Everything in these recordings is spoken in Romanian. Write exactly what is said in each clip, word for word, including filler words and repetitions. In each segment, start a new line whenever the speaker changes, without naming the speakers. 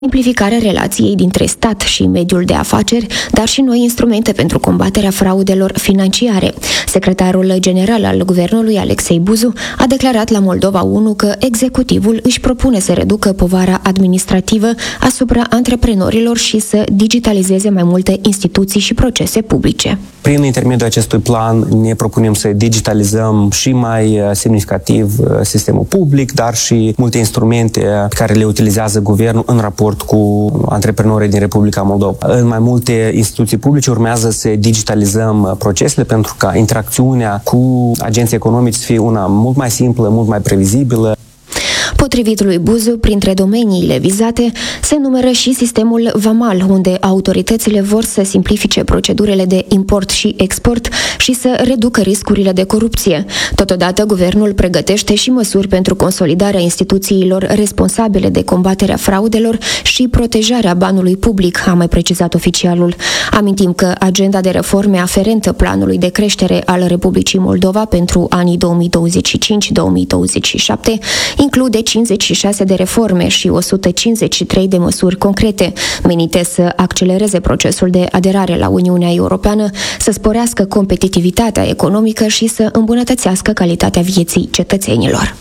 simplificarea relației dintre stat și mediul de afaceri, dar și noi instrumente pentru combaterea fraudelor financiare. Secretarul general al guvernului, Alexei Buzu, a declarat la Moldova unu că executivul își propune să reducă povara administrativă asupra antreprenorilor și să digitalizeze mai multe instituții și procese publice.
Prin intermediul acestui plan ne propunem să digitalizăm și mai semnificativ sistemul public, dar și multe instrumente pe care le utilizează guvernul în raport cu antreprenorii din Republica Moldova. În mai multe instituții publice urmează să digitalizăm procesele pentru ca interacțiunea cu agenții economici să fie una mult mai simplă, mult mai previzibilă.
Potrivit lui Buzu, printre domeniile vizate se numără și sistemul vamal, unde autoritățile vor să simplifice procedurile de import și export și să reducă riscurile de corupție. Totodată, guvernul pregătește și măsuri pentru consolidarea instituțiilor responsabile de combaterea fraudelor și protejarea banului public, a mai precizat oficialul. Amintim că agenda de reforme aferentă planului de creștere al Republicii Moldova pentru anii două mii douăzeci și cinci două mii douăzeci și șapte include cincizeci și șase de reforme și o sută cincizeci și trei de măsuri concrete, menite să accelereze procesul de aderare la Uniunea Europeană, să sporească competitivitatea economică și să îmbunătățească calitatea vieții cetățenilor.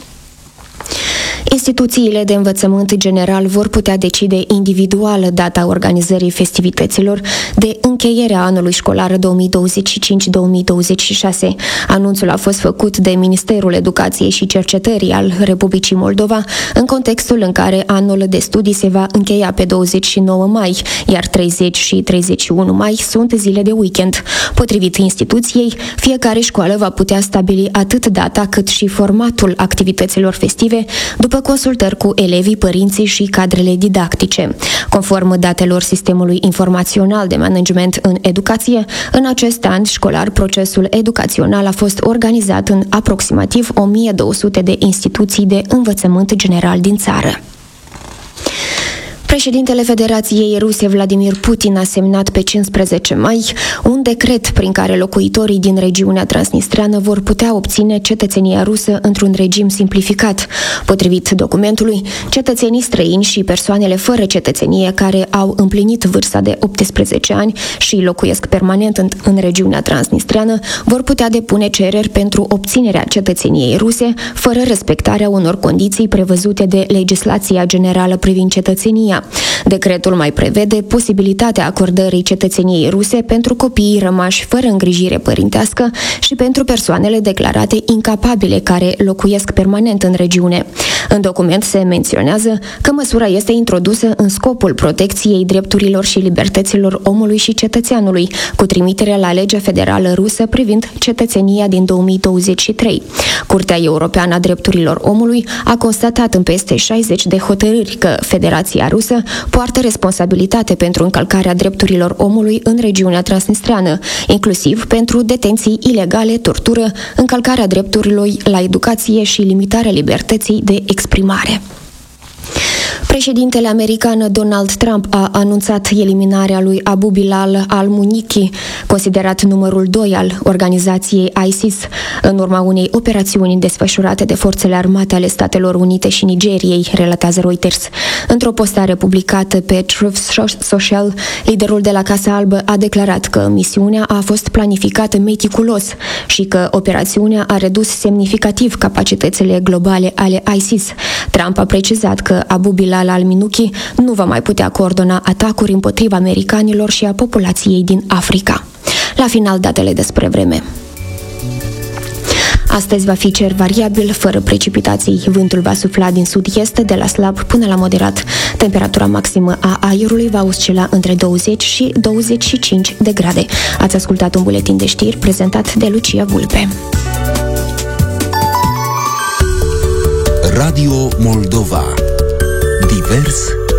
Instituțiile de învățământ general vor putea decide individual data organizării festivităților de încheiere a anului școlar două mii douăzeci și cinci două mii douăzeci și șase. Anunțul a fost făcut de Ministerul Educației și Cercetării al Republicii Moldova în contextul în care anul de studii se va încheia pe douăzeci și nouă mai, iar treizeci și treizeci și unu mai sunt zile de weekend. Potrivit instituției, fiecare școală va putea stabili atât data cât și formatul activităților festive, după consultări cu elevii, părinții și cadrele didactice. Conform datelor Sistemului Informațional de Management în Educație, în acest an școlar, procesul educațional a fost organizat în aproximativ o mie două sute de instituții de învățământ general din țară. Președintele Federației Ruse, Vladimir Putin, a semnat pe cincisprezece mai un decret prin care locuitorii din regiunea transnistreană vor putea obține cetățenia rusă într-un regim simplificat. Potrivit documentului, cetățenii străini și persoanele fără cetățenie care au împlinit vârsta de optsprezece ani și locuiesc permanent în, în regiunea transnistreană vor putea depune cereri pentru obținerea cetățeniei ruse, fără respectarea unor condiții prevăzute de legislația generală privind cetățenia. Decretul mai prevede posibilitatea acordării cetățeniei ruse pentru copiii rămași fără îngrijire părintească și pentru persoanele declarate incapabile care locuiesc permanent în regiune. În document se menționează că măsura este introdusă în scopul protecției drepturilor și libertăților omului și cetățeanului, cu trimitere la legea federală rusă privind cetățenia din două mii douăzeci și trei. Curtea Europeană a Drepturilor Omului a constatat în peste șaizeci de hotărâri că Federația Rusă poartă responsabilitate pentru încălcarea drepturilor omului în regiunea transnistreană, inclusiv pentru detenții ilegale, tortură, încălcarea drepturilor la educație și limitarea libertății de exprimare. Președintele american Donald Trump a anunțat eliminarea lui Abu Bilal al-Muniki, considerat numărul doi al organizației ISIS, în urma unei operațiuni desfășurate de forțele armate ale Statelor Unite și Nigeriei, relatează Reuters. Într-o postare publicată pe Truth Social, liderul de la Casa Albă a declarat că misiunea a fost planificată meticulos și că operațiunea a redus semnificativ capacitățile globale ale ISIS. Trump a precizat că Abu Bilal al-Muniki nu va mai putea coordona atacuri împotriva americanilor și a populației din Africa. La final, datele despre vreme. Astăzi va fi cer variabil, fără precipitații. Vântul va sufla din sud-est, de la slab până la moderat. Temperatura maximă a aerului va oscila între douăzeci și douăzeci și cinci de grade. Ați ascultat un buletin de știri prezentat de Lucia Vulpe.
Radio Moldova. Divers